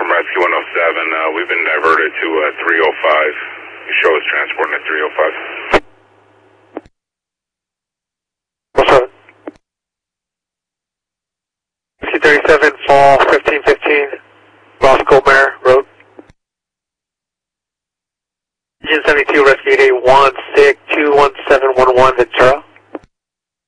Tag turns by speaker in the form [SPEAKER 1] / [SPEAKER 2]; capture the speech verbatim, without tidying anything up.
[SPEAKER 1] Rescue one oh seven. Uh, we've been diverted to uh, three oh five. You show us transporting at three oh five.
[SPEAKER 2] What's up? C thirty-seven, fall fifteen fifteen, Roscoe Mare Road. Engine seventy-two, rescue eight one six two one seven one one, Ventura.